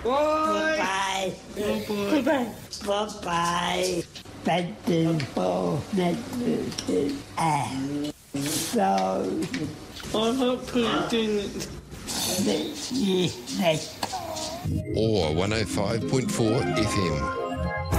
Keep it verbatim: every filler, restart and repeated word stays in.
Bye. Bye. Bye. Bye. Bye. Bye. So, I'm not putting it. Or one oh five point four F M.